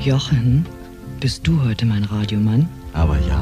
Jochen, bist du heute mein Radiomann? Aber ja.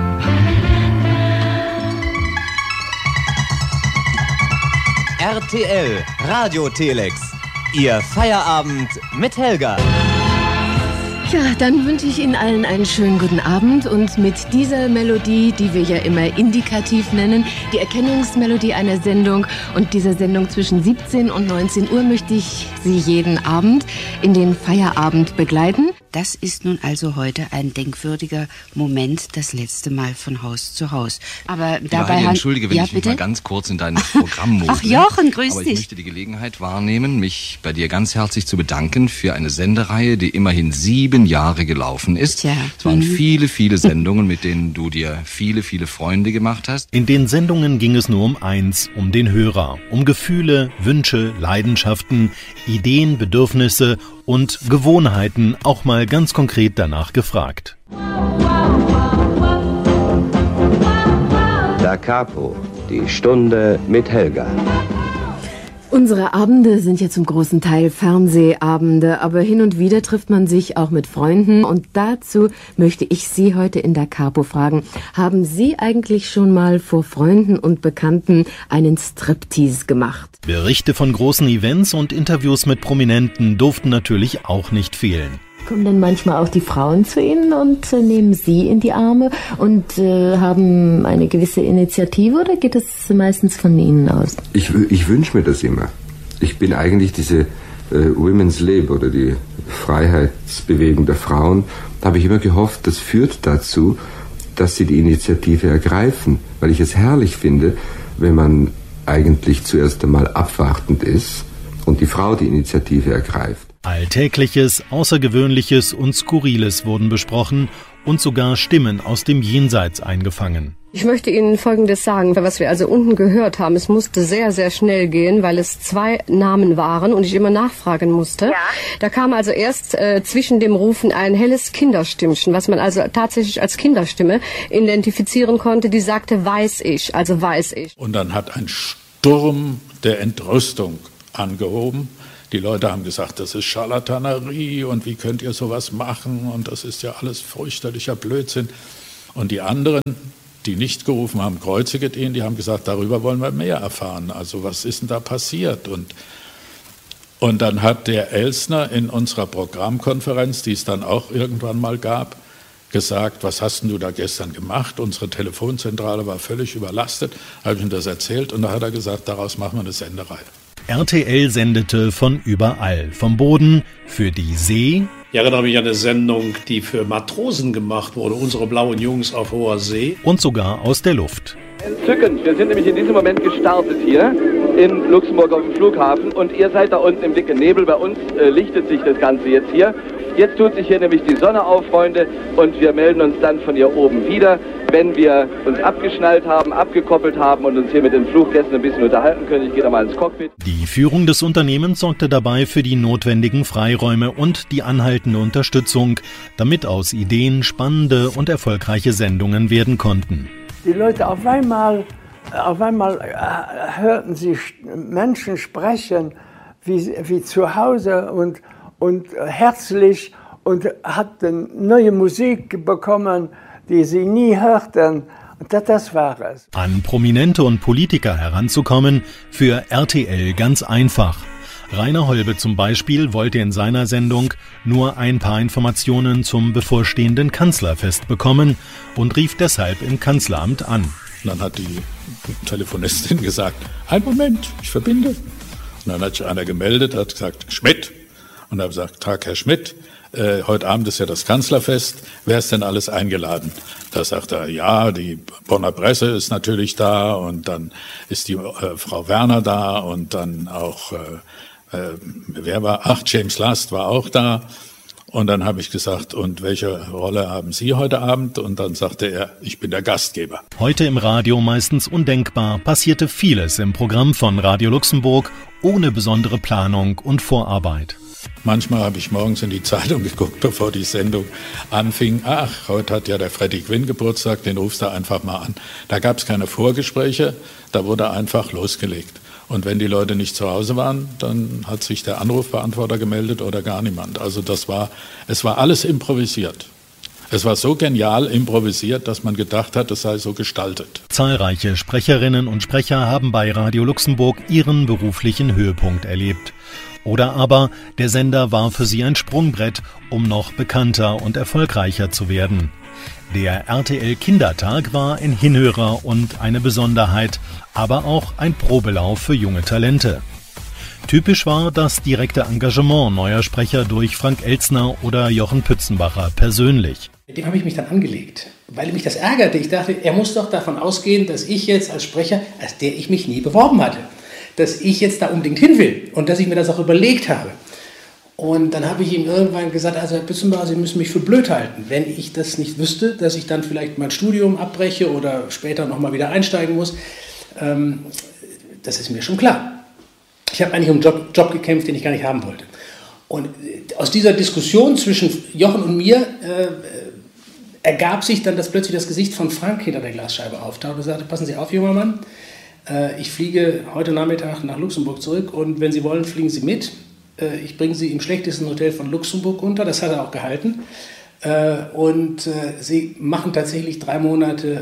RTL Radiotelex. Ihr Feierabend mit Helga. Ja, dann wünsche ich Ihnen allen einen schönen guten Abend und mit dieser Melodie, die wir ja immer indikativ nennen, die Erkennungsmelodie einer Sendung und dieser Sendung zwischen 17 und 19 Uhr möchte ich Sie jeden Abend in den Feierabend begleiten. Das ist nun also heute ein denkwürdiger Moment, das letzte Mal von Haus zu Haus. Aber dabei Heidi, entschuldige, wenn ich mich mal ganz kurz in dein Programm mose. Ach Jochen, grüß dich. Aber ich möchte die Gelegenheit wahrnehmen, mich bei dir ganz herzlich zu bedanken für eine Sendereihe, die immerhin 7 Jahre gelaufen ist. Tja. Es waren viele, viele Sendungen, mit denen du dir viele, viele Freunde gemacht hast. In den Sendungen ging es nur um eins, um den Hörer, um Gefühle, Wünsche, Leidenschaften, Ideen, Bedürfnisse und Gewohnheiten, auch mal ganz konkret danach gefragt. Da Capo, die Stunde mit Helga. Unsere Abende sind ja zum großen Teil Fernsehabende, aber hin und wieder trifft man sich auch mit Freunden und dazu möchte ich Sie heute in Da Capo fragen. Haben Sie eigentlich schon mal vor Freunden und Bekannten einen Striptease gemacht? Berichte von großen Events und Interviews mit Prominenten durften natürlich auch nicht fehlen. Kommen dann manchmal auch die Frauen zu Ihnen und nehmen Sie in die Arme und haben eine gewisse Initiative oder geht es meistens von Ihnen aus? Ich wünsche mir das immer. Ich bin eigentlich diese Women's Lib oder die Freiheitsbewegung der Frauen. Da habe ich immer gehofft, das führt dazu, dass sie die Initiative ergreifen, weil ich es herrlich finde, wenn man eigentlich zuerst einmal abwartend ist und die Frau die Initiative ergreift. Alltägliches, Außergewöhnliches und Skurriles wurden besprochen und sogar Stimmen aus dem Jenseits eingefangen. Ich möchte Ihnen Folgendes sagen, was wir also unten gehört haben. Es musste sehr, sehr schnell gehen, weil es 2 Namen waren und ich immer nachfragen musste. Ja. Da kam also erst zwischen dem Rufen ein helles Kinderstimmchen, was man also tatsächlich als Kinderstimme identifizieren konnte. Die sagte, weiß ich, also weiß ich. Und dann hat ein Sturm der Entrüstung angehoben. Die Leute haben gesagt, das ist Scharlatanerie und wie könnt ihr sowas machen und das ist ja alles fürchterlicher Blödsinn. Und die anderen, die nicht gerufen haben, kreuziget ihn, die haben gesagt, darüber wollen wir mehr erfahren. Also was ist denn da passiert? Und dann hat der Elsner in unserer Programmkonferenz, die es dann auch irgendwann mal gab, gesagt, was hast denn du da gestern gemacht? Unsere Telefonzentrale war völlig überlastet, habe ich ihm das erzählt und da hat er gesagt, daraus machen wir eine Sendereihe. RTL sendete von überall, vom Boden, für die See. Ich erinnere mich an eine Sendung, die für Matrosen gemacht wurde, unsere blauen Jungs auf hoher See. Und sogar aus der Luft. Entzückend, wir sind nämlich in diesem Moment gestartet hier in Luxemburg auf dem Flughafen und ihr seid da unten im dicken Nebel, bei uns lichtet sich das Ganze jetzt hier. Jetzt tut sich hier nämlich die Sonne auf, Freunde, und wir melden uns dann von hier oben wieder, wenn wir uns abgeschnallt haben, abgekoppelt haben und uns hier mit den Fluggästen ein bisschen unterhalten können. Ich gehe da mal ins Cockpit. Die Führung des Unternehmens sorgte dabei für die notwendigen Freiräume und die anhaltende Unterstützung, damit aus Ideen spannende und erfolgreiche Sendungen werden konnten. Die Leute auf einmal hörten sie Menschen sprechen wie zu Hause und herzlich und hatten neue Musik bekommen, die sie nie hörten. Und das war es. An Prominente und Politiker heranzukommen, für RTL ganz einfach. Rainer Holbe zum Beispiel wollte in seiner Sendung nur ein paar Informationen zum bevorstehenden Kanzlerfest bekommen und rief deshalb im Kanzleramt an. Dann hat die Telefonistin gesagt, einen Moment, ich verbinde. Und dann hat sich einer gemeldet, hat gesagt, Schmidt. Und er hat gesagt, Tag, Herr Schmidt, heute Abend ist ja das Kanzlerfest, wer ist denn alles eingeladen? Da sagt er, ja, die Bonner Presse ist natürlich da und dann ist die Frau Werner da und dann auch, James Last war auch da. Und dann habe ich gesagt, und welche Rolle haben Sie heute Abend? Und dann sagte er, ich bin der Gastgeber. Heute im Radio meistens undenkbar, passierte vieles im Programm von Radio Luxemburg ohne besondere Planung und Vorarbeit. Manchmal habe ich morgens in die Zeitung geguckt, bevor die Sendung anfing. Ach, heute hat ja der Freddie Quinn Geburtstag, den rufst du einfach mal an. Da gab es keine Vorgespräche, da wurde einfach losgelegt. Und wenn die Leute nicht zu Hause waren, dann hat sich der Anrufbeantworter gemeldet oder gar niemand. Also es war alles improvisiert. Es war so genial improvisiert, dass man gedacht hat, es sei so gestaltet. Zahlreiche Sprecherinnen und Sprecher haben bei Radio Luxemburg ihren beruflichen Höhepunkt erlebt. Oder aber der Sender war für sie ein Sprungbrett, um noch bekannter und erfolgreicher zu werden. Der RTL Kindertag war ein Hinhörer und eine Besonderheit, aber auch ein Probelauf für junge Talente. Typisch war das direkte Engagement neuer Sprecher durch Frank Elstner oder Jochen Pützenbacher persönlich. Mit dem habe ich mich dann angelegt, weil mich das ärgerte. Ich dachte, er muss doch davon ausgehen, dass ich jetzt als Sprecher, als der ich mich nie beworben hatte, dass ich jetzt da unbedingt hin will und dass ich mir das auch überlegt habe. Und dann habe ich ihm irgendwann gesagt, also Herr Pützenbacher, Sie müssen mich für blöd halten. Wenn ich das nicht wüsste, dass ich dann vielleicht mein Studium abbreche oder später nochmal wieder einsteigen muss, das ist mir schon klar. Ich habe eigentlich um einen Job gekämpft, den ich gar nicht haben wollte. Und aus dieser Diskussion zwischen Jochen und mir ergab sich dann, dass plötzlich das Gesicht von Frank hinter der Glasscheibe auftauchte und sagte, passen Sie auf, junger Mann, ich fliege heute Nachmittag nach Luxemburg zurück und wenn Sie wollen, fliegen Sie mit. Ich bringe Sie im schlechtesten Hotel von Luxemburg unter, das hat er auch gehalten. Und Sie machen tatsächlich 3 Monate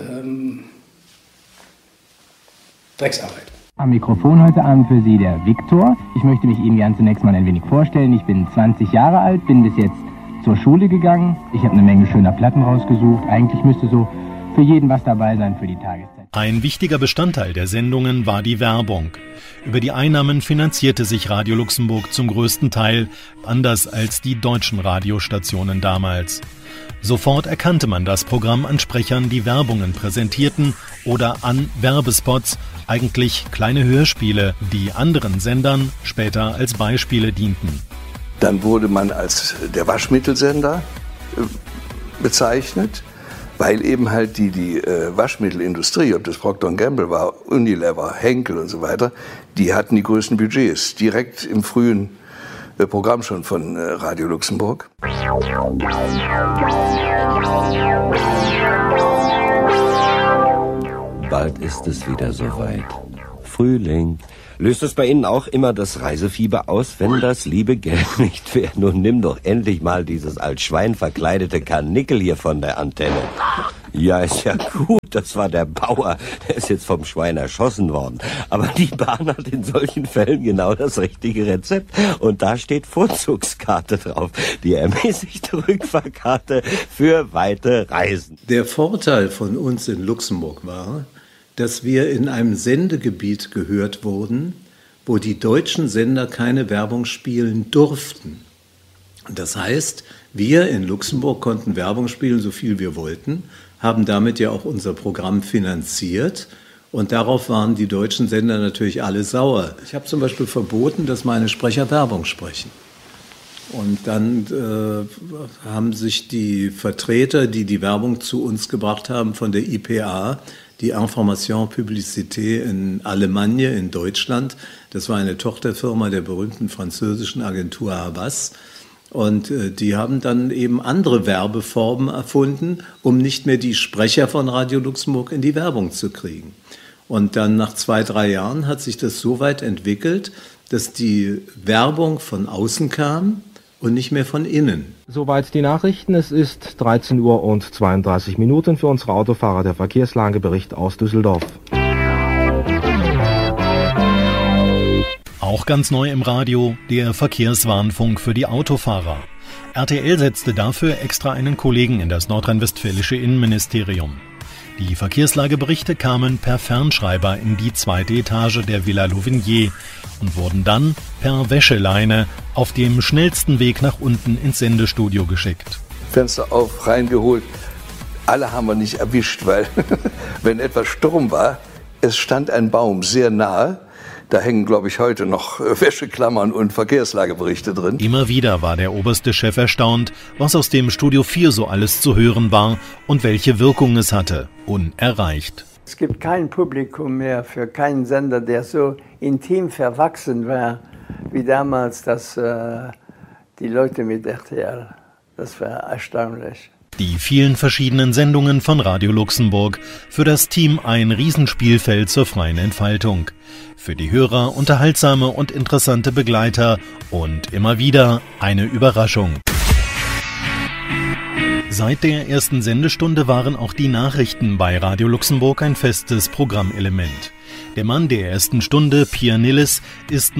Drecksarbeit. Am Mikrofon heute Abend für Sie der Viktor. Ich möchte mich Ihnen gern zunächst mal ein wenig vorstellen. Ich bin 20 Jahre alt, bin bis jetzt zur Schule gegangen. Ich habe eine Menge schöner Platten rausgesucht. Eigentlich müsste so für jeden was dabei sein für die Tageszeit. Ein wichtiger Bestandteil der Sendungen war die Werbung. Über die Einnahmen finanzierte sich Radio Luxemburg zum größten Teil, anders als die deutschen Radiostationen damals. Sofort erkannte man das Programm an Sprechern, die Werbungen präsentierten, oder an Werbespots, eigentlich kleine Hörspiele, die anderen Sendern später als Beispiele dienten. Dann wurde man als der Waschmittelsender bezeichnet, weil eben halt die Waschmittelindustrie, ob das Procter & Gamble war, Unilever, Henkel und so weiter, die hatten die größten Budgets, direkt im frühen Programm schon von Radio Luxemburg. Bald ist es wieder soweit. Frühling. Löst es bei Ihnen auch immer das Reisefieber aus, wenn das liebe Geld nicht wäre? Nun nimm doch endlich mal dieses als Schwein verkleidete Karnickel hier von der Antenne. Ja, ist ja gut, das war der Bauer, der ist jetzt vom Schwein erschossen worden. Aber die Bahn hat in solchen Fällen genau das richtige Rezept. Und da steht Vorzugskarte drauf, die ermäßigte Rückfahrkarte für weite Reisen. Der Vorteil von uns in Luxemburg war, dass wir in einem Sendegebiet gehört wurden, wo die deutschen Sender keine Werbung spielen durften. Das heißt, wir in Luxemburg konnten Werbung spielen, so viel wir wollten, haben damit ja auch unser Programm finanziert und darauf waren die deutschen Sender natürlich alle sauer. Ich habe zum Beispiel verboten, dass meine Sprecher Werbung sprechen. Und dann haben sich die Vertreter, die die Werbung zu uns gebracht haben von der IPA, die Information Publicité in Allemagne in Deutschland, das war eine Tochterfirma der berühmten französischen Agentur Havas, und die haben dann eben andere Werbeformen erfunden, um nicht mehr die Sprecher von Radio Luxemburg in die Werbung zu kriegen. Und dann nach 2-3 Jahren hat sich das so weit entwickelt, dass die Werbung von außen kam und nicht mehr von innen. Soweit die Nachrichten. Es ist 13:32 Uhr für unsere Autofahrer der Verkehrslagebericht aus Düsseldorf. Auch ganz neu im Radio der Verkehrswarnfunk für die Autofahrer. RTL setzte dafür extra einen Kollegen in das nordrhein-westfälische Innenministerium. Die Verkehrslageberichte kamen per Fernschreiber in die 2. Etage der Villa Louvigné und wurden dann per Wäscheleine auf dem schnellsten Weg nach unten ins Sendestudio geschickt. Fenster auf, reingeholt. Alle haben wir nicht erwischt, weil wenn etwas Sturm war, es stand ein Baum sehr nahe. Da hängen, glaube ich, heute noch Wäscheklammern und Verkehrslageberichte drin. Immer wieder war der oberste Chef erstaunt, was aus dem Studio 4 so alles zu hören war und welche Wirkung es hatte. Unerreicht. Es gibt kein Publikum mehr für keinen Sender, der so intim verwachsen war, wie damals die Leute mit RTL. Das war erstaunlich. Die vielen verschiedenen Sendungen von Radio Luxemburg, für das Team ein Riesenspielfeld zur freien Entfaltung. Für die Hörer unterhaltsame und interessante Begleiter und immer wieder eine Überraschung. Seit der ersten Sendestunde waren auch die Nachrichten bei Radio Luxemburg ein festes Programmelement. Der Mann der ersten Stunde, Pierre Nilles, ist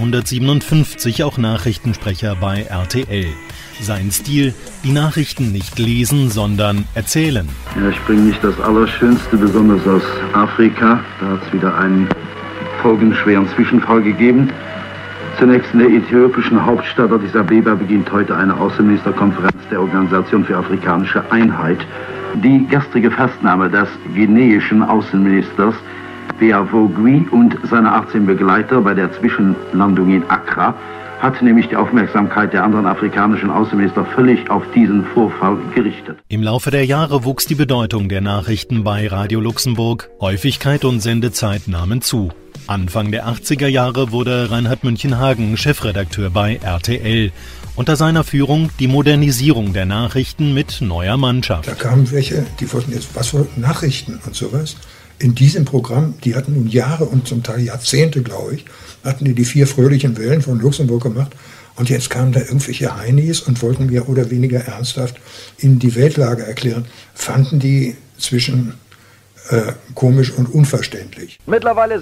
1957 auch Nachrichtensprecher bei RTL. Sein Stil, die Nachrichten nicht lesen, sondern erzählen. Ja, ich bringe nicht das Allerschönste, besonders aus Afrika. Da hat es wieder einen folgenschweren Zwischenfall gegeben. Zunächst in der äthiopischen Hauptstadt Addis Abeba beginnt heute eine Außenministerkonferenz der Organisation für afrikanische Einheit. Die gestrige Festnahme des guineischen Außenministers Beavogui und seiner 18 Begleiter bei der Zwischenlandung in Accra hat nämlich die Aufmerksamkeit der anderen afrikanischen Außenminister völlig auf diesen Vorfall gerichtet. Im Laufe der Jahre wuchs die Bedeutung der Nachrichten bei Radio Luxemburg. Häufigkeit und Sendezeit nahmen zu. Anfang der 80er Jahre wurde Reinhard Münchenhagen Chefredakteur bei RTL. Unter seiner Führung die Modernisierung der Nachrichten mit neuer Mannschaft. Da kamen welche, die wollten jetzt, was für Nachrichten und sowas. In diesem Programm, die hatten nun Jahre und zum Teil Jahrzehnte, glaube ich, hatten die 4 fröhlichen Wellen von Luxemburg gemacht. Und jetzt kamen da irgendwelche Heinis und wollten mehr oder weniger ernsthaft ihnen die Weltlage erklären. Fanden die zwischen komisch und unverständlich. Mittlerweile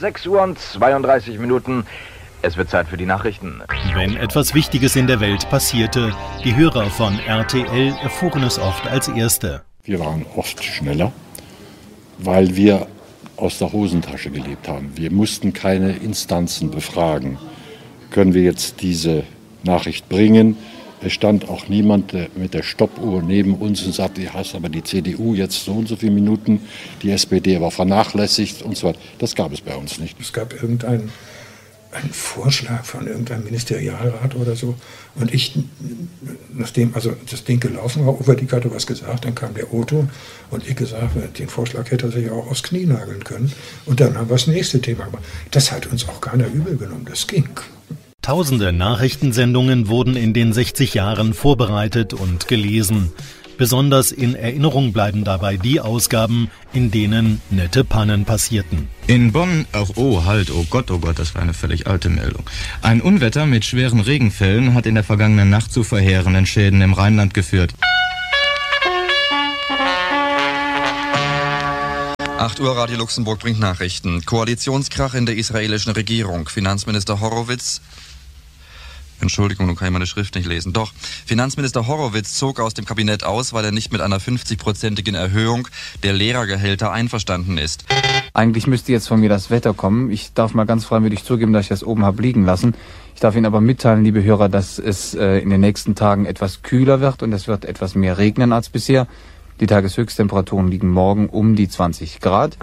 6:32 Uhr. Es wird Zeit für die Nachrichten. Wenn etwas Wichtiges in der Welt passierte, die Hörer von RTL erfuhren es oft als Erste. Wir waren oft schneller, weil wir aus der Hosentasche gelebt haben. Wir mussten keine Instanzen befragen. Können wir jetzt diese Nachricht bringen? Es stand auch niemand mit der Stoppuhr neben uns und sagte, du hast aber die CDU jetzt so und so viele Minuten, die SPD aber vernachlässigt und so weiter. Das gab es bei uns nicht. Es gab irgendeinen Vorschlag von irgendeinem Ministerialrat oder so. Und ich, nachdem also das Ding gelaufen war, Overdick hatte was gesagt, dann kam der Otto und ich gesagt, den Vorschlag hätte er sich auch aufs Knie nageln können. Und dann haben wir das nächste Thema gemacht. Das hat uns auch keiner übel genommen, das ging. Tausende Nachrichtensendungen wurden in den 60 Jahren vorbereitet und gelesen. Besonders in Erinnerung bleiben dabei die Ausgaben, in denen nette Pannen passierten. In Bonn, oh Gott, das war eine völlig alte Meldung. Ein Unwetter mit schweren Regenfällen hat in der vergangenen Nacht zu verheerenden Schäden im Rheinland geführt. 8 Uhr, Radio Luxemburg bringt Nachrichten. Koalitionskrach in der israelischen Regierung. Finanzminister Horowitz... Entschuldigung, nun kann ich meine Schrift nicht lesen. Doch, Finanzminister Horowitz zog aus dem Kabinett aus, weil er nicht mit einer 50-prozentigen Erhöhung der Lehrergehälter einverstanden ist. Eigentlich müsste jetzt von mir das Wetter kommen. Ich darf mal ganz freimütig zugeben, dass ich das oben habe liegen lassen. Ich darf Ihnen aber mitteilen, liebe Hörer, dass es in den nächsten Tagen etwas kühler wird und es wird etwas mehr regnen als bisher. Die Tageshöchsttemperaturen liegen morgen um die 20 Grad.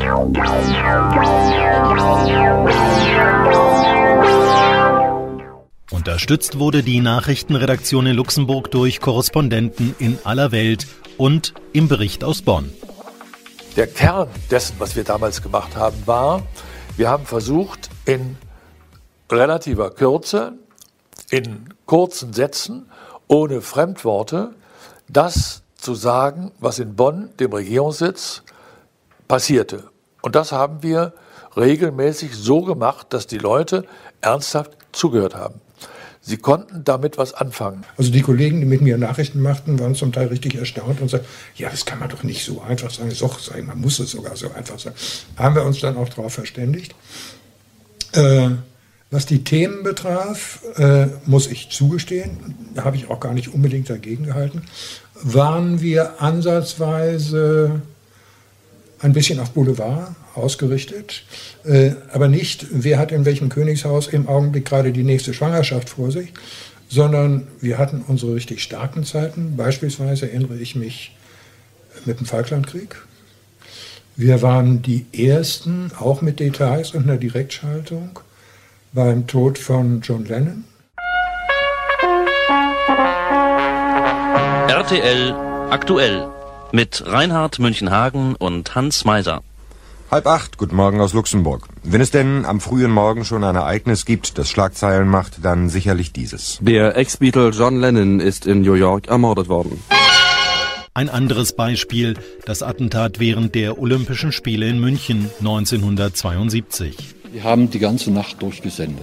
Unterstützt wurde die Nachrichtenredaktion in Luxemburg durch Korrespondenten in aller Welt und im Bericht aus Bonn. Der Kern dessen, was wir damals gemacht haben, war, wir haben versucht, in relativer Kürze, in kurzen Sätzen, ohne Fremdworte, das zu sagen, was in Bonn, dem Regierungssitz, passierte. Und das haben wir regelmäßig so gemacht, dass die Leute ernsthaft zugehört haben. Sie konnten damit was anfangen. Also die Kollegen, die mit mir Nachrichten machten, waren zum Teil richtig erstaunt und sagten, ja, das kann man doch nicht so einfach sagen. Doch, man muss es sogar so einfach sagen. Haben wir uns dann auch darauf verständigt. Was die Themen betraf, muss ich zugestehen, da habe ich auch gar nicht unbedingt dagegen gehalten, waren wir ansatzweise ein bisschen auf Boulevard ausgerichtet, aber nicht, wer hat in welchem Königshaus im Augenblick gerade die nächste Schwangerschaft vor sich, sondern wir hatten unsere richtig starken Zeiten. Beispielsweise erinnere ich mich mit dem Falklandkrieg. Wir waren die Ersten, auch mit Details und einer Direktschaltung, beim Tod von John Lennon. RTL aktuell mit Reinhard Münchenhagen und Hans Meiser. 7:30, guten Morgen aus Luxemburg. Wenn es denn am frühen Morgen schon ein Ereignis gibt, das Schlagzeilen macht, dann sicherlich dieses. Der Ex-Beatle John Lennon ist in New York ermordet worden. Ein anderes Beispiel, das Attentat während der Olympischen Spiele in München 1972. Wir haben die ganze Nacht durchgesendet.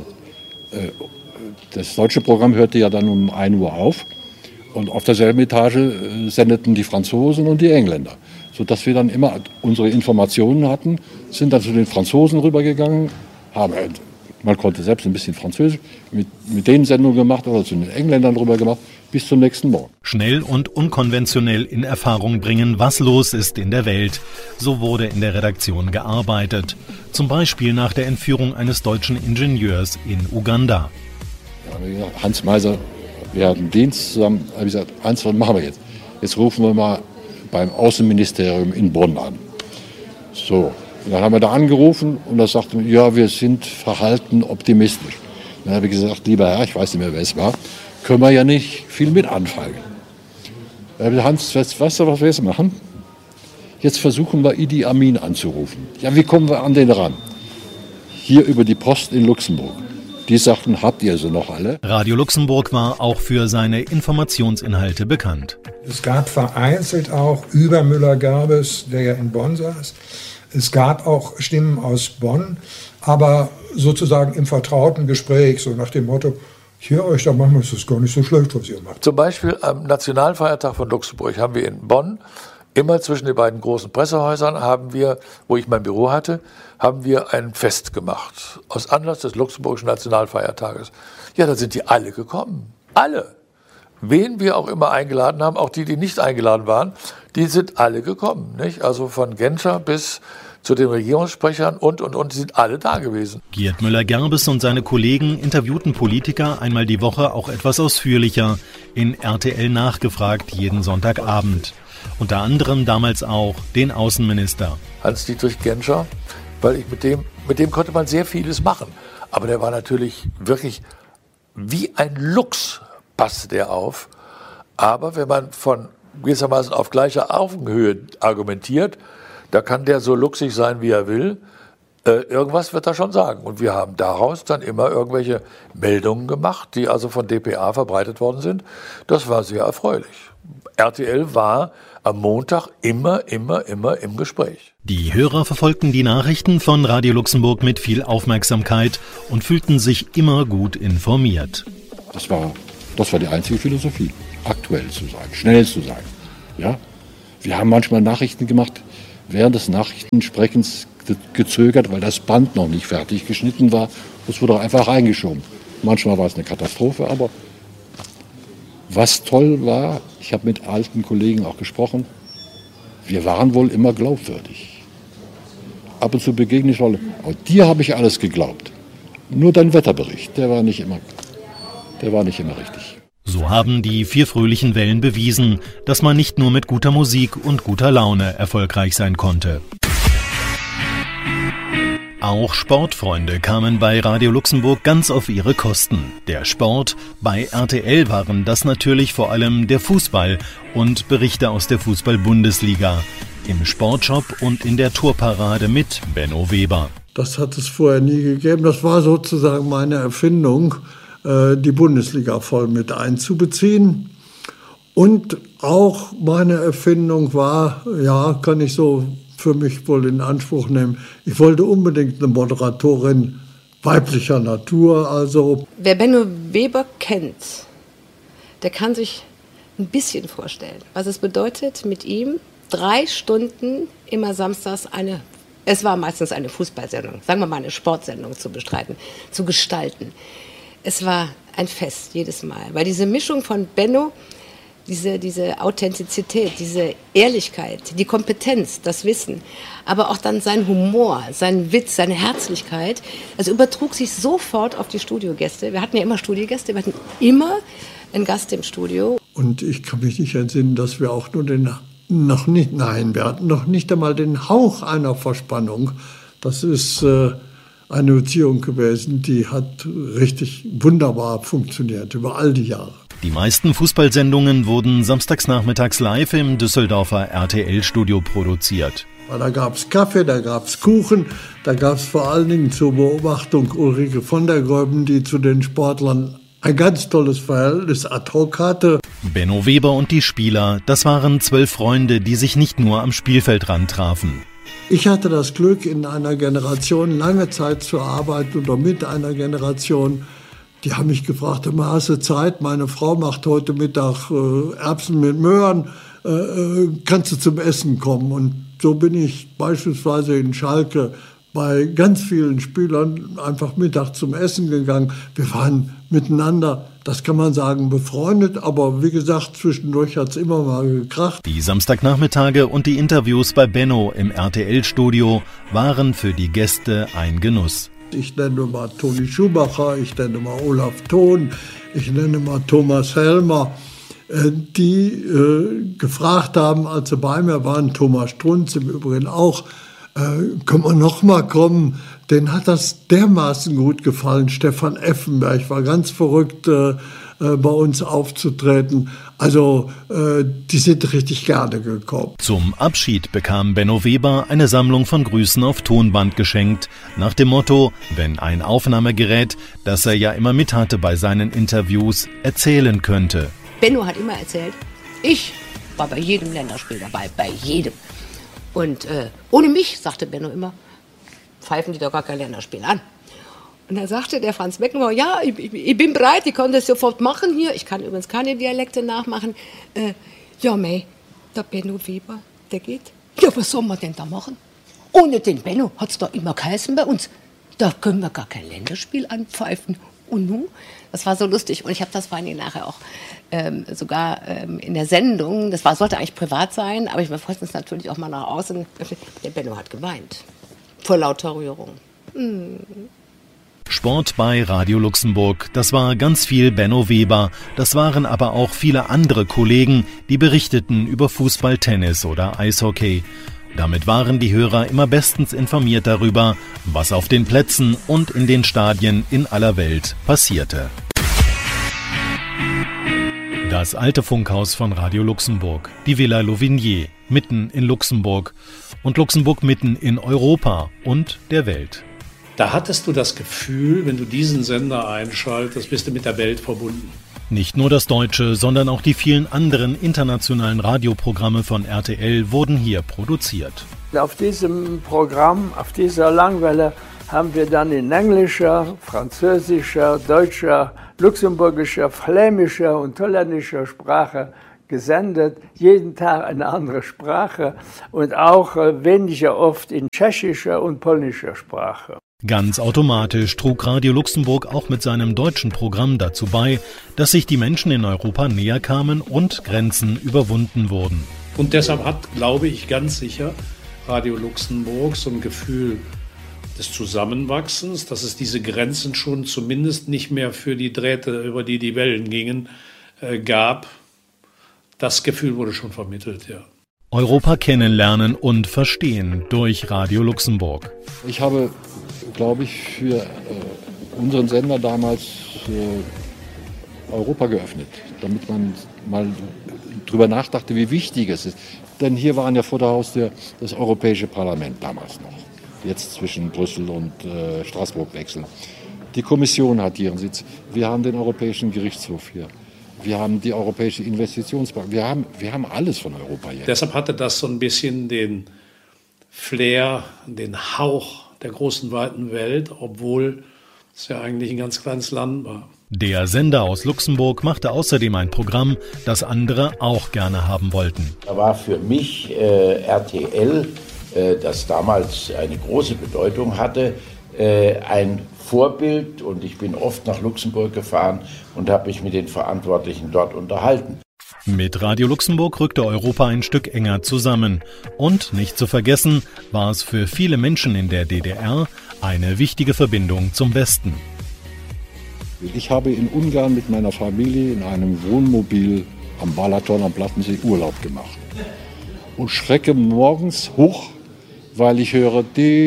Das deutsche Programm hörte ja dann um 1 Uhr auf und auf derselben Etage sendeten die Franzosen und die Engländer. Sodass wir dann immer unsere Informationen hatten, sind dann zu den Franzosen rübergegangen, man konnte selbst ein bisschen Französisch, mit denen Sendungen gemacht oder zu den Engländern rüber gemacht, bis zum nächsten Morgen. Schnell und unkonventionell in Erfahrung bringen, was los ist in der Welt. So wurde in der Redaktion gearbeitet. Zum Beispiel nach der Entführung eines deutschen Ingenieurs in Uganda. Ja, Hans Meiser, wir hatten Dienst zusammen, habe ich gesagt, was machen wir jetzt? Jetzt rufen wir mal beim Außenministerium in Bonn an. So, und dann haben wir da angerufen und da sagten wir, ja, wir sind verhalten optimistisch. Dann habe ich gesagt, lieber Herr, ich weiß nicht mehr, wer es war, können wir ja nicht viel mit anfangen. Hans, weißt du, was wir jetzt machen? Jetzt versuchen wir Idi Amin anzurufen. Ja, wie kommen wir an den ran? Hier über die Post in Luxemburg. Die sagten, habt ihr sie noch alle? Radio Luxemburg war auch für seine Informationsinhalte bekannt. Es gab vereinzelt auch über Müller-Gabes, der ja in Bonn saß. Es gab auch Stimmen aus Bonn, aber sozusagen im vertrauten Gespräch, so nach dem Motto, ich höre euch da manchmal, ist das gar nicht so schlecht, was ihr macht. Zum Beispiel am Nationalfeiertag von Luxemburg haben wir in Bonn, immer zwischen den beiden großen Pressehäusern, wo ich mein Büro hatte, haben wir ein Fest gemacht, aus Anlass des luxemburgischen Nationalfeiertages. Ja, da sind die alle gekommen, alle. Wen wir auch immer eingeladen haben, auch die nicht eingeladen waren, die sind alle gekommen, nicht? Also von Genscher bis zu den Regierungssprechern und, die sind alle da gewesen. Gerd Müller-Gerbes und seine Kollegen interviewten Politiker einmal die Woche auch etwas ausführlicher, in RTL nachgefragt, jeden Sonntagabend. Unter anderem damals auch den Außenminister. Hans-Dietrich Genscher, weil mit dem konnte man sehr vieles machen. Aber der war natürlich wirklich wie ein Luchs, passte der auf. Aber wenn man von gewissermaßen auf gleicher Augenhöhe argumentiert, da kann der so luchsig sein, wie er will. Irgendwas wird er schon sagen. Und wir haben daraus dann immer irgendwelche Meldungen gemacht, die also von dpa verbreitet worden sind. Das war sehr erfreulich. RTL war am Montag immer im Gespräch. Die Hörer verfolgten die Nachrichten von Radio Luxemburg mit viel Aufmerksamkeit und fühlten sich immer gut informiert. Das war die einzige Philosophie, aktuell zu sein, schnell zu sein. Ja? Wir haben manchmal Nachrichten gemacht, während des Nachrichtensprechens gezögert, weil das Band noch nicht fertig geschnitten war. Das wurde einfach reingeschoben. Manchmal war es eine Katastrophe, aber was toll war, ich habe mit alten Kollegen auch gesprochen, wir waren wohl immer glaubwürdig. Ab und zu begegne ich Leute, dir habe ich alles geglaubt. Nur dein Wetterbericht, der war nicht immer richtig. So haben die 4 fröhlichen Wellen bewiesen, dass man nicht nur mit guter Musik und guter Laune erfolgreich sein konnte. Auch Sportfreunde kamen bei Radio Luxemburg ganz auf ihre Kosten. Der Sport, bei RTL waren das natürlich vor allem der Fußball und Berichte aus der Fußball-Bundesliga. Im Sportshop und in der Torparade mit Benno Weber. Das hat es vorher nie gegeben. Das war sozusagen meine Erfindung, die Bundesliga voll mit einzubeziehen. Und auch meine Erfindung war, ja, kann ich so für mich wohl in Anspruch nehmen, ich wollte unbedingt eine Moderatorin weiblicher Natur. Also wer Benno Weber kennt, der kann sich ein bisschen vorstellen, was es bedeutet, mit ihm 3 Stunden immer samstags es war meistens eine Fußballsendung, sagen wir mal eine Sportsendung zu bestreiten, zu gestalten. Es war ein Fest jedes Mal, weil diese Mischung von Benno, diese Authentizität, diese Ehrlichkeit, die Kompetenz, das Wissen, aber auch dann sein Humor, sein Witz, seine Herzlichkeit, also übertrug sich sofort auf die Studiogäste. Wir hatten ja immer Studiogäste, wir hatten immer einen Gast im Studio. Und ich kann mich nicht entsinnen, dass wir auch nur wir hatten noch nicht einmal den Hauch einer Verspannung. Das ist eine Beziehung gewesen, die hat richtig wunderbar funktioniert über all die Jahre. Die meisten Fußballsendungen wurden samstagsnachmittags live im Düsseldorfer RTL-Studio produziert. Da gab es Kaffee, da gab es Kuchen, da gab es vor allen Dingen zur Beobachtung Ulrike von der Gröben, die zu den Sportlern ein ganz tolles Verhältnis ad hoc hatte. Benno Weber und die Spieler, das waren 12 Freunde, die sich nicht nur am Spielfeldrand trafen. Ich hatte das Glück, in einer Generation lange Zeit zu arbeiten oder mit einer Generation. Die haben mich gefragt, immer hast du Zeit? Meine Frau macht heute Mittag Erbsen mit Möhren. Kannst du zum Essen kommen? Und so bin ich beispielsweise in Schalke bei ganz vielen Spielern einfach Mittag zum Essen gegangen. Wir waren miteinander, das kann man sagen, befreundet, aber wie gesagt, zwischendurch hat es immer mal gekracht. Die Samstagnachmittage und die Interviews bei Benno im RTL-Studio waren für die Gäste ein Genuss. Ich nenne mal Toni Schumacher, ich nenne mal Olaf Thon, ich nenne mal Thomas Helmer, die gefragt haben, als sie bei mir waren, Thomas Strunz im Übrigen auch, können wir noch mal kommen? Den hat das dermaßen gut gefallen. Stefan Effenberg war ganz verrückt, bei uns aufzutreten. Also die sind richtig gerne gekommen. Zum Abschied bekam Benno Weber eine Sammlung von Grüßen auf Tonband geschenkt, nach dem Motto, wenn ein Aufnahmegerät, das er ja immer mit hatte bei seinen Interviews, erzählen könnte. Benno hat immer erzählt, ich war bei jedem Länderspiel dabei, bei jedem. Und ohne mich, sagte Benno immer, pfeifen die doch gar kein Länderspiel an. Und dann sagte der Franz Beckenbauer, ja, ich bin bereit, ich kann das sofort machen hier. Ich kann übrigens keine Dialekte nachmachen. Ja, mei, der Benno Weber, der geht. Ja, was soll man denn da machen? Ohne den Benno hat es doch immer geheißen bei uns. Da können wir gar kein Länderspiel anpfeifen. Und nun? Das war so lustig. Und ich habe das vor allem nachher auch sogar in der Sendung, sollte eigentlich privat sein, aber ich wollten es natürlich auch mal nach außen. Der Benno hat geweint. Vor lauter Rührung. Sport bei Radio Luxemburg, das war ganz viel Benno Weber. Das waren aber auch viele andere Kollegen, die berichteten über Fußball, Tennis oder Eishockey. Damit waren die Hörer immer bestens informiert darüber, was auf den Plätzen und in den Stadien in aller Welt passierte. Das alte Funkhaus von Radio Luxemburg, die Villa Louvigné, mitten in Luxemburg und Luxemburg mitten in Europa und der Welt. Da hattest du das Gefühl, wenn du diesen Sender einschaltest, bist du mit der Welt verbunden. Nicht nur das Deutsche, sondern auch die vielen anderen internationalen Radioprogramme von RTL wurden hier produziert. Auf diesem Programm, auf dieser Langwelle, haben wir dann in englischer, französischer, deutscher, luxemburgischer, flämischer und holländischer Sprache gesendet. Jeden Tag eine andere Sprache und auch weniger oft in tschechischer und polnischer Sprache. Ganz automatisch trug Radio Luxemburg auch mit seinem deutschen Programm dazu bei, dass sich die Menschen in Europa näher kamen und Grenzen überwunden wurden. Und deshalb hat, glaube ich, ganz sicher Radio Luxemburg so ein Gefühl des Zusammenwachsens, dass es diese Grenzen schon zumindest nicht mehr für die Drähte, über die die Wellen gingen, gab. Das Gefühl wurde schon vermittelt, ja. Europa kennenlernen und verstehen durch Radio Luxemburg. Ich habe, glaube ich, für unseren Sender damals Europa geöffnet, damit man mal drüber nachdachte, wie wichtig es ist. Denn hier waren ja vor der Haustür das Europäische Parlament damals noch. Jetzt zwischen Brüssel und Straßburg wechseln. Die Kommission hat ihren Sitz. Wir haben den Europäischen Gerichtshof hier. Wir haben die Europäische Investitionsbank. Wir haben alles von Europa hier. Deshalb hatte das so ein bisschen den Flair, den Hauch der großen, weiten Welt, obwohl es ja eigentlich ein ganz kleines Land war. Der Sender aus Luxemburg machte außerdem ein Programm, das andere auch gerne haben wollten. Da war für mich RTL, das damals eine große Bedeutung hatte, ein Vorbild, und ich bin oft nach Luxemburg gefahren und habe mich mit den Verantwortlichen dort unterhalten. Mit Radio Luxemburg rückte Europa ein Stück enger zusammen. Und nicht zu vergessen, war es für viele Menschen in der DDR eine wichtige Verbindung zum Westen. Ich habe in Ungarn mit meiner Familie in einem Wohnmobil am Balaton am Plattensee Urlaub gemacht. Und schrecke morgens hoch, weil ich höre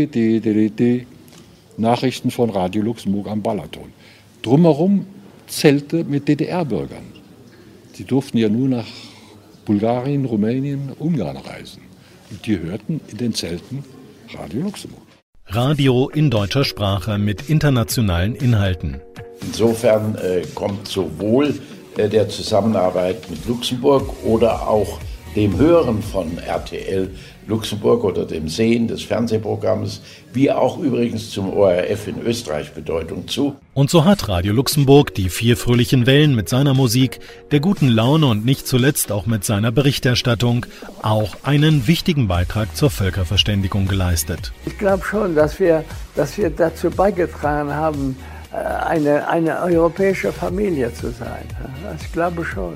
Nachrichten von Radio Luxemburg am Balaton. Drumherum Zelte mit DDR-Bürgern. Die durften ja nur nach Bulgarien, Rumänien, Ungarn reisen. Und die hörten in den Zelten Radio Luxemburg. Radio in deutscher Sprache mit internationalen Inhalten. Insofern kommt sowohl der Zusammenarbeit mit Luxemburg oder auch dem Hören von RTL Luxemburg oder dem Sehen des Fernsehprogramms, wie auch übrigens zum ORF in Österreich Bedeutung zu. Und so hat Radio Luxemburg die 4 fröhlichen Wellen mit seiner Musik, der guten Laune und nicht zuletzt auch mit seiner Berichterstattung auch einen wichtigen Beitrag zur Völkerverständigung geleistet. Ich glaube schon, dass wir dazu beigetragen haben, eine europäische Familie zu sein. Ich glaube schon.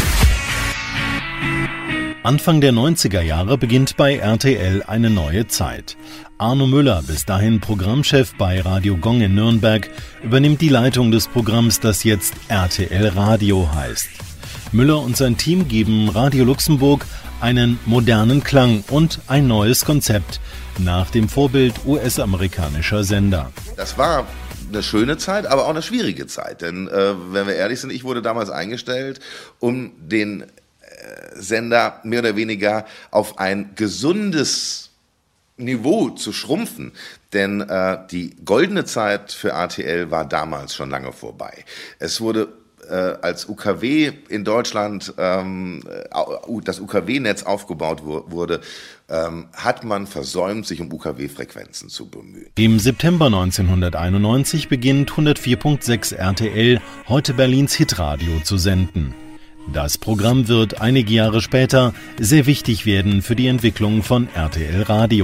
Anfang der 90er Jahre beginnt bei RTL eine neue Zeit. Arno Müller, bis dahin Programmchef bei Radio Gong in Nürnberg, übernimmt die Leitung des Programms, das jetzt RTL Radio heißt. Müller und sein Team geben Radio Luxemburg einen modernen Klang und ein neues Konzept nach dem Vorbild US-amerikanischer Sender. Das war eine schöne Zeit, aber auch eine schwierige Zeit. Denn wenn wir ehrlich sind, ich wurde damals eingestellt, um den Sender mehr oder weniger auf ein gesundes Niveau zu schrumpfen. Denn die goldene Zeit für RTL war damals schon lange vorbei. Es wurde als UKW in Deutschland das UKW-Netz aufgebaut wurde, hat man versäumt, sich um UKW-Frequenzen zu bemühen. Im September 1991 beginnt 104.6 RTL, heute Berlins Hitradio, zu senden. Das Programm wird einige Jahre später sehr wichtig werden für die Entwicklung von RTL Radio.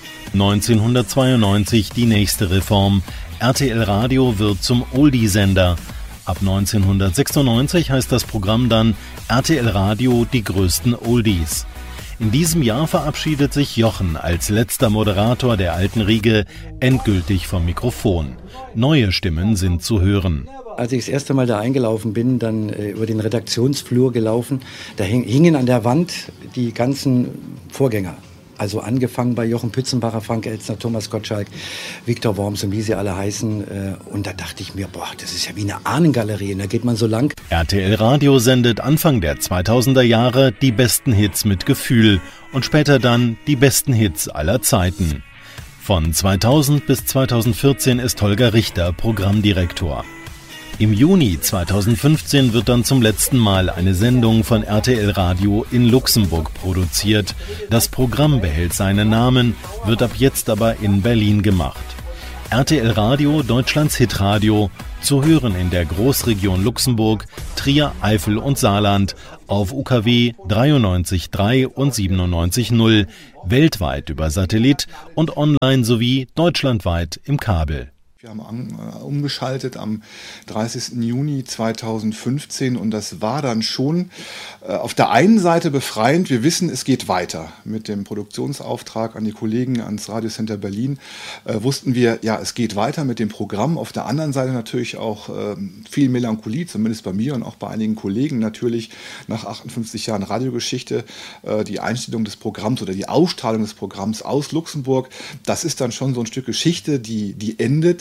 1992 die nächste Reform. RTL Radio wird zum Oldie-Sender. Ab 1996 heißt das Programm dann RTL Radio, die größten Oldies. In diesem Jahr verabschiedet sich Jochen als letzter Moderator der alten Riege endgültig vom Mikrofon. Neue Stimmen sind zu hören. Als ich das erste Mal da eingelaufen bin, dann über den Redaktionsflur gelaufen, da hingen an der Wand die ganzen Vorgänger. Also angefangen bei Jochen Pützenbacher, Frank Elstner, Thomas Gottschalk, Viktor Worms und wie sie alle heißen. Und da dachte ich mir, boah, das ist ja wie eine Ahnengalerie. Und da geht man so lang. RTL Radio sendet Anfang der 2000er Jahre die besten Hits mit Gefühl und später dann die besten Hits aller Zeiten. Von 2000 bis 2014 ist Holger Richter Programmdirektor. Im Juni 2015 wird dann zum letzten Mal eine Sendung von RTL Radio in Luxemburg produziert. Das Programm behält seinen Namen, wird ab jetzt aber in Berlin gemacht. RTL Radio, Deutschlands Hitradio, zu hören in der Großregion Luxemburg, Trier, Eifel und Saarland auf UKW 93.3 und 97.0, weltweit über Satellit und online sowie deutschlandweit im Kabel. Wir haben umgeschaltet am 30. Juni 2015 und das war dann schon auf der einen Seite befreiend. Wir wissen, es geht weiter. Mit dem Produktionsauftrag an die Kollegen ans Radiocenter Berlin wussten wir, ja, es geht weiter mit dem Programm. Auf der anderen Seite natürlich auch viel Melancholie, zumindest bei mir und auch bei einigen Kollegen natürlich nach 58 Jahren Radiogeschichte. Die Einstellung des Programms oder die Ausstrahlung des Programms aus Luxemburg, das ist dann schon so ein Stück Geschichte, die endet.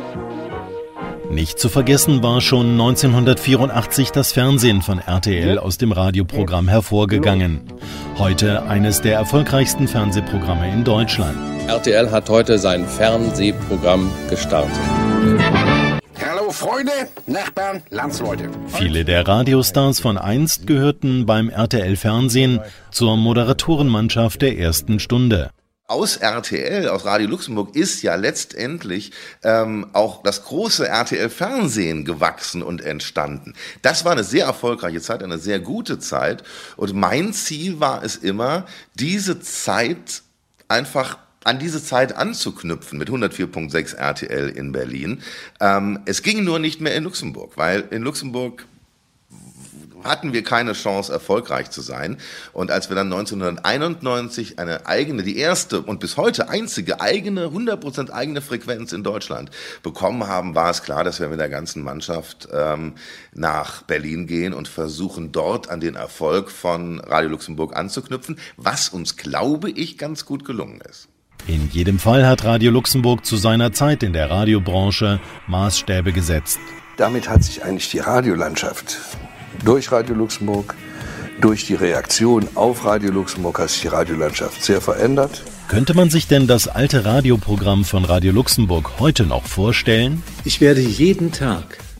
Nicht zu vergessen war schon 1984 das Fernsehen von RTL aus dem Radioprogramm hervorgegangen. Heute eines der erfolgreichsten Fernsehprogramme in Deutschland. RTL hat heute sein Fernsehprogramm gestartet. Hallo Freunde, Nachbarn, Landsleute. Viele der Radiostars von einst gehörten beim RTL-Fernsehen zur Moderatorenmannschaft der ersten Stunde. Aus RTL, aus Radio Luxemburg, ist ja letztendlich auch das große RTL-Fernsehen gewachsen und entstanden. Das war eine sehr erfolgreiche Zeit, eine sehr gute Zeit. Und mein Ziel war es immer, diese Zeit einfach an diese Zeit anzuknüpfen mit 104.6 RTL in Berlin. Es ging nur nicht mehr in Luxemburg, weil in Luxemburg hatten wir keine Chance, erfolgreich zu sein. Und als wir dann 1991 eine eigene, die erste und bis heute einzige eigene, 100% eigene Frequenz in Deutschland bekommen haben, war es klar, dass wir mit der ganzen Mannschaft nach Berlin gehen und versuchen, dort an den Erfolg von Radio Luxemburg anzuknüpfen, was uns, glaube ich, ganz gut gelungen ist. In jedem Fall hat Radio Luxemburg zu seiner Zeit in der Radiobranche Maßstäbe gesetzt. Damit hat sich eigentlich die Radiolandschaft durch Radio Luxemburg, durch die Reaktion auf Radio Luxemburg hat sich die Radiolandschaft sehr verändert. Könnte man sich denn das alte Radioprogramm von Radio Luxemburg heute noch vorstellen? Ich werde jeden Tag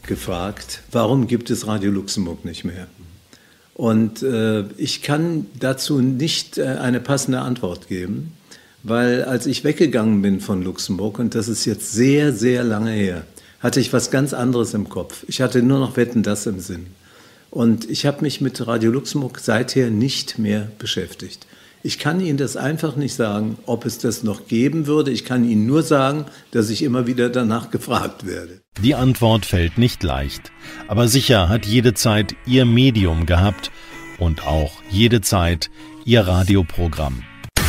gefragt, warum gibt es Radio Luxemburg nicht mehr? Und ich kann dazu nicht eine passende Antwort geben, weil als ich weggegangen bin von Luxemburg, und das ist jetzt sehr, sehr lange her, hatte ich was ganz anderes im Kopf. Ich hatte nur noch Wetten, das im Sinn. Und ich habe mich mit Radio Luxemburg seither nicht mehr beschäftigt. Ich kann Ihnen das einfach nicht sagen, ob es das noch geben würde. Ich kann Ihnen nur sagen, dass ich immer wieder danach gefragt werde. Die Antwort fällt nicht leicht. Aber sicher hat jede Zeit ihr Medium gehabt und auch jede Zeit ihr Radioprogramm.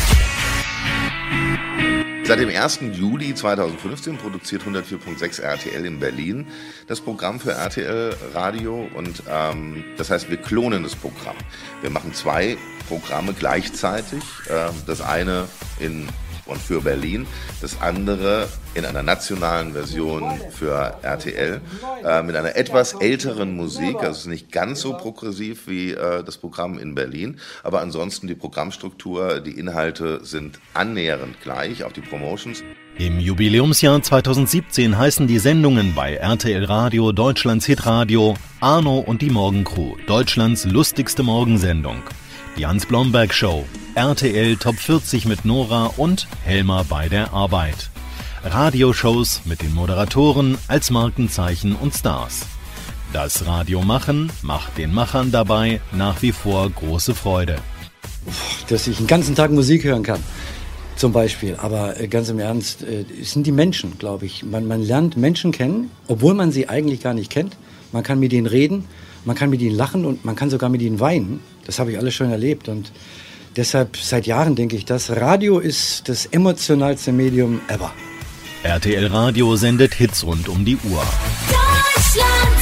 Seit dem 1. Juli 2015 produziert 104.6 RTL in Berlin das Programm für RTL Radio und das heißt, wir klonen das Programm. Wir machen 2 Programme gleichzeitig, das eine in und für Berlin, das andere in einer nationalen Version für RTL mit einer etwas älteren Musik, also es ist nicht ganz so progressiv wie das Programm in Berlin, aber ansonsten die Programmstruktur, die Inhalte sind annähernd gleich, auch die Promotions. Im Jubiläumsjahr 2017 heißen die Sendungen bei RTL Radio Deutschlands Hitradio Arno und die Morgencrew, Deutschlands lustigste Morgensendung. Die Hans-Blomberg-Show, RTL Top 40 mit Nora und Helmer bei der Arbeit. Radioshows mit den Moderatoren als Markenzeichen und Stars. Das Radiomachen macht den Machern dabei nach wie vor große Freude. Dass ich den ganzen Tag Musik hören kann, zum Beispiel. Aber ganz im Ernst, es sind die Menschen, glaube ich. Man lernt Menschen kennen, obwohl man sie eigentlich gar nicht kennt. Man kann mit ihnen reden, man kann mit ihnen lachen und man kann sogar mit ihnen weinen. Das habe ich alles schon erlebt und deshalb seit Jahren denke ich, das Radio ist das emotionalste Medium ever. RTL Radio sendet Hits rund um die Uhr. Deutschland,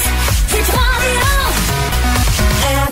Hitradio,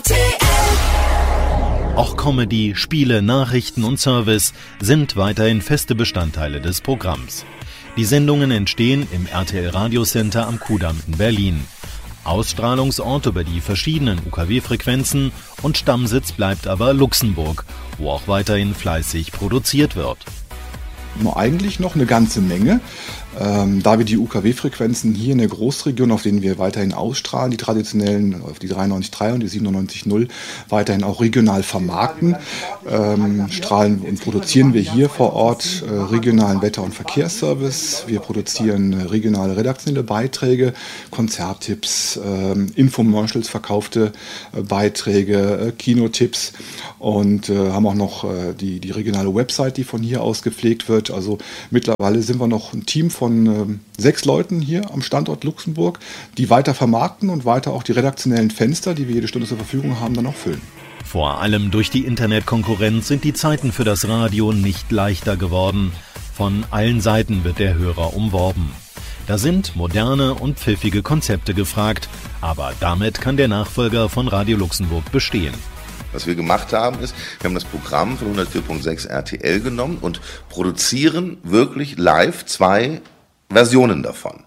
RTL. Auch Comedy, Spiele, Nachrichten und Service sind weiterhin feste Bestandteile des Programms. Die Sendungen entstehen im RTL Radio Center am Kudamm in Berlin. Ausstrahlungsort über die verschiedenen UKW-Frequenzen und Stammsitz bleibt aber Luxemburg, wo auch weiterhin fleißig produziert wird. Eigentlich noch eine ganze Menge. Da wir die UKW-Frequenzen hier in der Großregion, auf denen wir weiterhin ausstrahlen, die traditionellen, auf die 93.3 und die 97.0, weiterhin auch regional vermarkten, strahlen und produzieren wir hier vor Ort regionalen Wetter- und Verkehrsservice. Wir produzieren regionale redaktionelle Beiträge, Konzerttipps, Infomercials, verkaufte Beiträge, Kinotipps und haben auch noch die regionale Website, die von hier aus gepflegt wird. Also mittlerweile sind wir noch ein Team von 6 Leuten hier am Standort Luxemburg, die weiter vermarkten und weiter auch die redaktionellen Fenster, die wir jede Stunde zur Verfügung haben, dann auch füllen. Vor allem durch die Internetkonkurrenz sind die Zeiten für das Radio nicht leichter geworden. Von allen Seiten wird der Hörer umworben. Da sind moderne und pfiffige Konzepte gefragt, aber damit kann der Nachfolger von Radio Luxemburg bestehen. Was wir gemacht haben ist, wir haben das Programm von 104.6 RTL genommen und produzieren wirklich live 2 Versionen davon.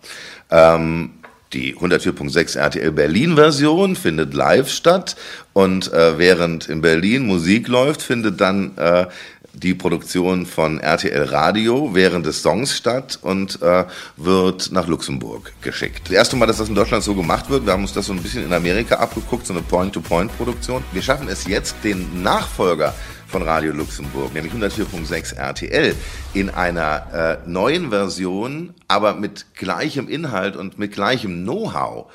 Die 104.6 RTL Berlin Version findet live statt und während in Berlin Musik läuft, findet dann die Produktion von RTL Radio während des Songs statt und wird nach Luxemburg geschickt. Das erste Mal, dass das in Deutschland so gemacht wird, wir haben uns das so ein bisschen in Amerika abgeguckt, so eine Point-to-Point-Produktion. Wir schaffen es jetzt, den Nachfolger von Radio Luxemburg, nämlich 104.6 RTL, in einer neuen Version, aber mit gleichem Inhalt und mit gleichem Know-how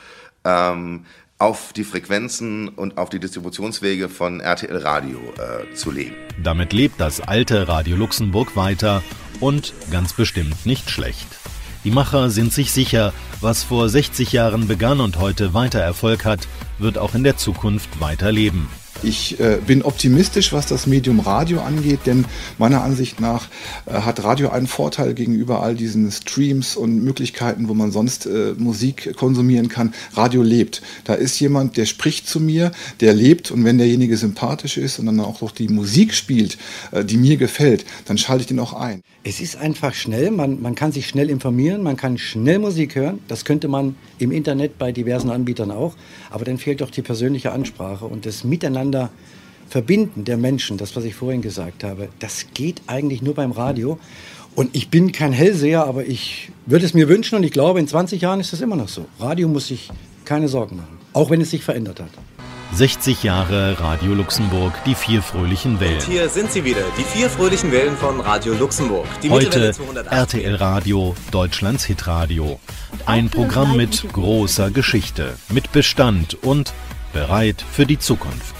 auf die Frequenzen und auf die Distributionswege von RTL Radio zu legen. Damit lebt das alte Radio Luxemburg weiter und ganz bestimmt nicht schlecht. Die Macher sind sich sicher, was vor 60 Jahren begann und heute weiter Erfolg hat, wird auch in der Zukunft weiterleben. Ich bin optimistisch, was das Medium Radio angeht, denn meiner Ansicht nach hat Radio einen Vorteil gegenüber all diesen Streams und Möglichkeiten, wo man sonst Musik konsumieren kann. Radio lebt. Da ist jemand, der spricht zu mir, der lebt und wenn derjenige sympathisch ist und dann auch noch die Musik spielt, die mir gefällt, dann schalte ich den auch ein. Es ist einfach schnell, man kann sich schnell informieren, man kann schnell Musik hören. Das könnte man im Internet bei diversen Anbietern auch. Aber dann fehlt doch die persönliche Ansprache und das Miteinander verbinden der Menschen, das, was ich vorhin gesagt habe, das geht eigentlich nur beim Radio. Und ich bin kein Hellseher, aber ich würde es mir wünschen und ich glaube, in 20 Jahren ist das immer noch so. Radio muss sich keine Sorgen machen, auch wenn es sich verändert hat. 60 Jahre Radio Luxemburg, die 4 fröhlichen Wellen. Und hier sind sie wieder, die 4 fröhlichen Wellen von Radio Luxemburg. Die heute RTL Radio, Deutschlands Hitradio. Ein Programm mit großer Geschichte, mit Bestand und bereit für die Zukunft.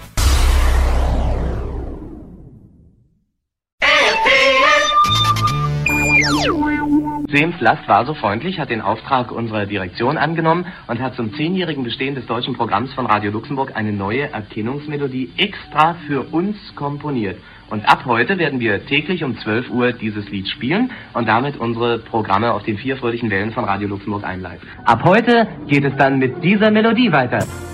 James Last war so freundlich, hat den Auftrag unserer Direktion angenommen und hat zum 10-jährigen Bestehen des deutschen Programms von Radio Luxemburg eine neue Erkennungsmelodie extra für uns komponiert. Und ab heute werden wir täglich um 12 Uhr dieses Lied spielen und damit unsere Programme auf den 4 fröhlichen Wellen von Radio Luxemburg einleiten. Ab heute geht es dann mit dieser Melodie weiter.